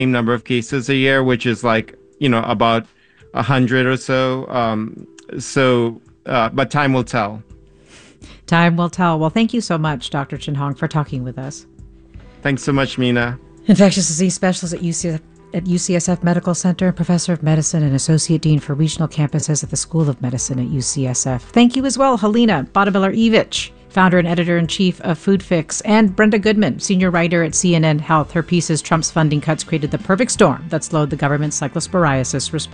same number of cases a year, which is like, about 100 or so. But time will tell. Time will tell. Well, thank you so much, Dr. Chin Hong, for talking with us. Thanks so much, Mina. Infectious disease specialist at UCSF Medical Center, professor of medicine and associate dean for regional campuses at the School of Medicine at UCSF. Thank you as well, Helena Bodemiller-Evich, founder and editor-in-chief of Food Fix, and Brenda Goodman, senior writer at CNN Health. Her pieces, Trump's funding cuts created the perfect storm that slowed the government's cyclosporiasis response.